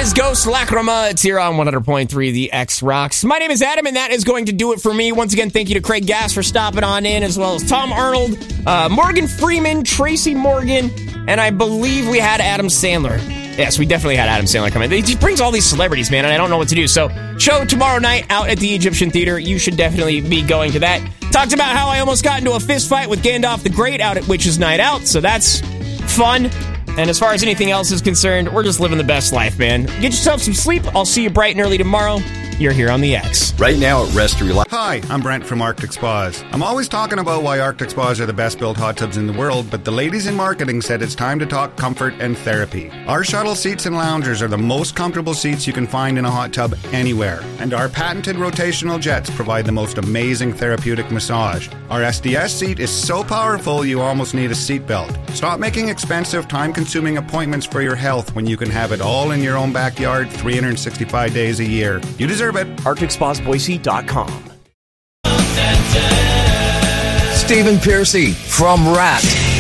is Ghost Lacrima. It's here on 100.3 The X Rocks. My name is Adam, and that is going to do it for me. Once again, thank you to Craig Gass for stopping on in, as well as Tom Arnold, Morgan Freeman, Tracy Morgan, and I believe we had Adam Sandler. Yes, we definitely had Adam Sandler come in. He just brings all these celebrities, man, and I don't know what to do. So, show tomorrow night out at the Egyptian Theater. You should definitely be going to that. Talked about how I almost got into a fist fight with Gandalf the Great out at Witches Night Out, so that's fun. And as far as anything else is concerned, we're just living the best life, man. Get yourself some sleep. I'll see you bright and early tomorrow. You're here on the X. Right now at Rest Relax. Hi, I'm Brent from Arctic Spas. I'm always talking about why Arctic Spas are the best built hot tubs in the world, but the ladies in marketing said it's time to talk comfort and therapy. Our shuttle seats and loungers are the most comfortable seats you can find in a hot tub anywhere. And our patented rotational jets provide the most amazing therapeutic massage. Our SDS seat is so powerful you almost need a seatbelt. Stop making expensive, time-consuming appointments for your health when you can have it all in your own backyard 365 days a year. You deserve it. ArcticSpasBoise.com. Stephen Piercy from Rat.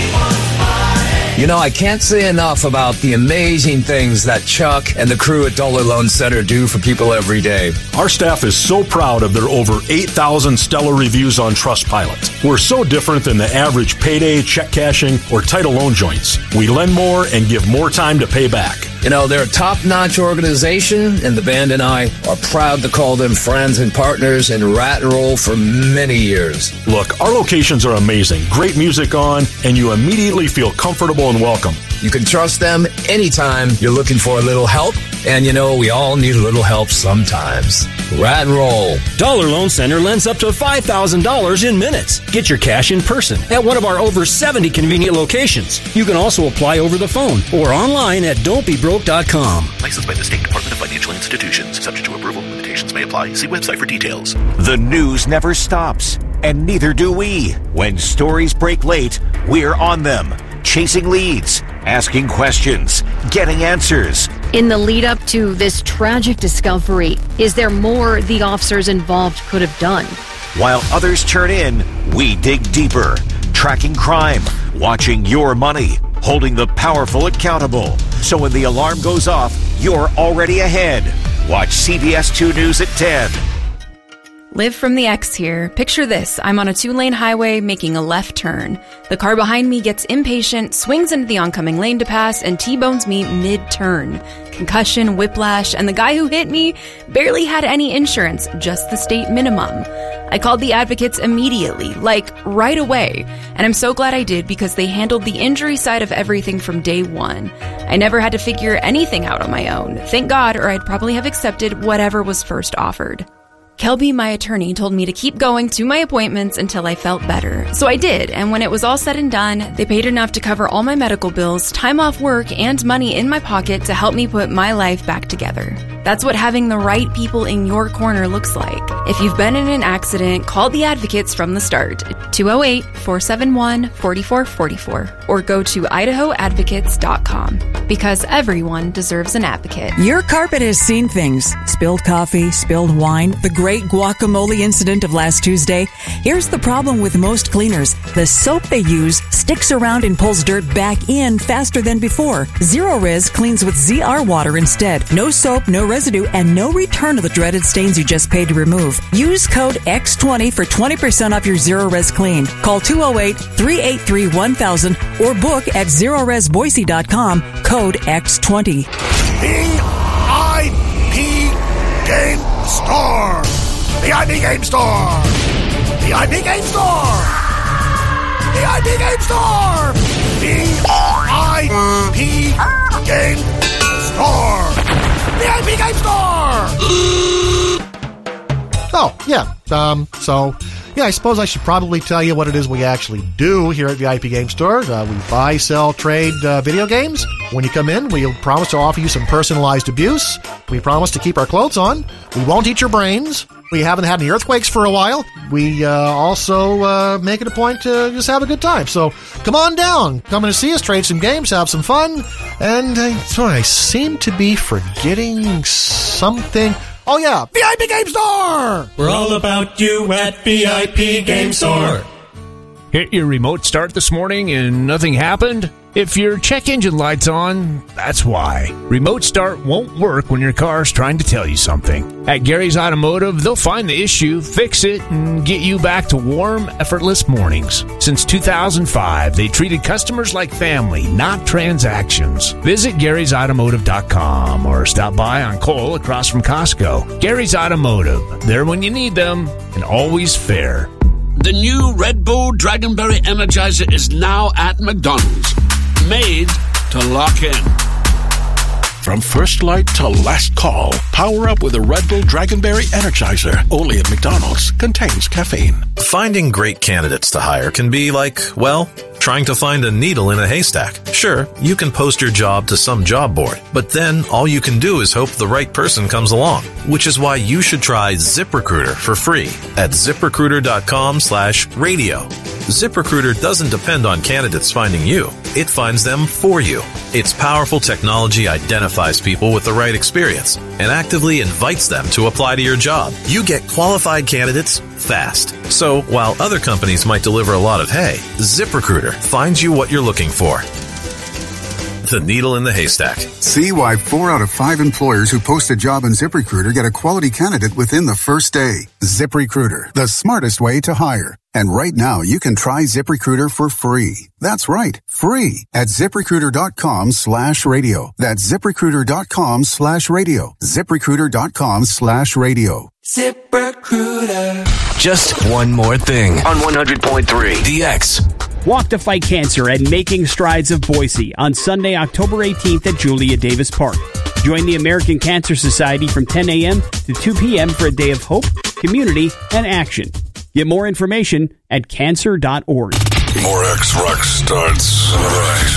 You know, I can't say enough about the amazing things that Chuck and the crew at Dollar Loan Center do for people every day. Our staff is so proud of their over 8,000 stellar reviews on Trustpilot. We're so different than the average payday, check cashing, or title loan joints. We lend more and give more time to pay back. You know, they're a top-notch organization, and the band and I are proud to call them friends and partners in Rat and Roll for many years. Look, our locations are amazing. Great music on, and you immediately feel comfortable and welcome. You can trust them anytime you're looking for a little help, and you know, we all need a little help sometimes. Rat and Roll. Dollar Loan Center lends up to $5,000 in minutes. Get your cash in person at one of our over 70 convenient locations. You can also apply over the phone or online at don'tbebroke.com. Licensed by the State Department of Financial Institutions. Subject to approval. Limitations may apply. See website for details. The news never stops, and neither do we. When stories break late, we're on them. Chasing leads, asking questions, getting answers. In the lead up to this tragic discovery, is there more the officers involved could have done? While others turn in, we dig deeper. Tracking crime, watching your money, holding the powerful accountable. So when the alarm goes off, you're already ahead. Watch CBS 2 News at 10. Liv from the X here. Picture this. I'm on a 2-lane highway making a left turn. The car behind me gets impatient, swings into the oncoming lane to pass, and T-bones me mid-turn. Concussion, whiplash, and the guy who hit me barely had any insurance, just the state minimum. I called the advocates immediately, like right away, and I'm so glad I did because they handled the injury side of everything from day one. I never had to figure anything out on my own. Thank God, or I'd probably have accepted whatever was first offered. Kelby, my attorney, told me to keep going to my appointments until I felt better. So I did, and when it was all said and done, they paid enough to cover all my medical bills, time off work, and money in my pocket to help me put my life back together. That's what having the right people in your corner looks like. If you've been in an accident, call the advocates from the start, 208-471-4444, or go to idahoadvocates.com, because everyone deserves an advocate. Your carpet has seen things. Spilled coffee, spilled wine, the great guacamole incident of last Tuesday. Here's the problem with most cleaners. The soap they use sticks around and pulls dirt back in faster than before. Zero Res cleans with ZR water instead. No soap, no residue, and no return of the dreaded stains you just paid to remove. Use code X20 for 20% off your Zero Res clean. Call 208-383-1000 or book at ZeroResBoise.com, code X20. VIP Game Store! VIP Game Store! VIP Game Store! VIP Game Store! VIP Game Store! VIP Game Store! Oh, yeah. I suppose I should probably tell you what it is we actually do here at VIP Game Store. We buy, sell, trade video games. When you come in, we'll promise to offer you some personalized abuse. We promise to keep our clothes on. We won't eat your brains. We haven't had any earthquakes for a while. We also make it a point to just have a good time. So come on down. Come in to see us, trade some games, have some fun. And I seem to be forgetting something. Oh, yeah, VIP Game Store! We're all about you at VIP Game Store. Hit your remote start this morning and nothing happened? If your check engine light's on, that's why. Remote start won't work when your car's trying to tell you something. At Gary's Automotive, they'll find the issue, fix it, and get you back to warm, effortless mornings. Since 2005, they treated customers like family, not transactions. Visit Gary'sAutomotive.com or stop by on Cole across from Costco. Gary's Automotive, there when you need them and always fair. The new Red Bull Dragonberry Energizer is now at McDonald's. Made to lock in. From first light to last call, power up with a Red Bull Dragonberry Energizer. Only at McDonald's. Contains caffeine. Finding great candidates to hire can be like, well, trying to find a needle in a haystack. Sure, you can post your job to some job board, but then all you can do is hope the right person comes along, which is why you should try ZipRecruiter for free at ZipRecruiter.com/radio. ZipRecruiter doesn't depend on candidates finding you. It finds them for you. Its powerful technology identifies people with the right experience and actively invites them to apply to your job. You get qualified candidates fast. So while other companies might deliver a lot of hay, ZipRecruiter finds you what you're looking for. The needle in the haystack. See why 4 out of 5 employers who post a job on ZipRecruiter get a quality candidate within the first day. ZipRecruiter, the smartest way to hire. And right now, you can try ZipRecruiter for free. That's right, free at ZipRecruiter.com/radio. That's ZipRecruiter.com/radio. ZipRecruiter.com/radio. ZipRecruiter. Just one more thing. On 100.3 The X. Walk to Fight Cancer at Making Strides of Boise on Sunday, October 18th at Julia Davis Park. Join the American Cancer Society from 10 a.m. to 2 p.m. for a day of hope, community, and action. Get more information at cancer.org. More X Rock starts right